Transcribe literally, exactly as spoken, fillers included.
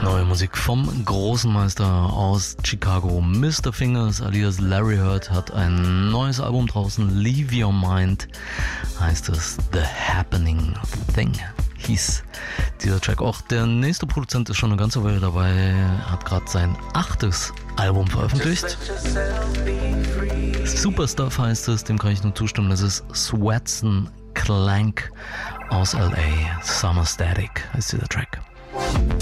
Neue Musik vom großen Meister aus Chicago. Mister Fingers alias Larry Heard hat ein neues Album draußen. Leave Your Mind heißt es. The Happening Thing hieß dieser Track. Auch der nächste Produzent ist schon eine ganze Weile dabei, hat gerade sein achtes Album veröffentlicht. Superstuff heißt es, dem kann ich nur zustimmen. Das ist Swatson Clank aus L A. Summer Static heißt dieser Track.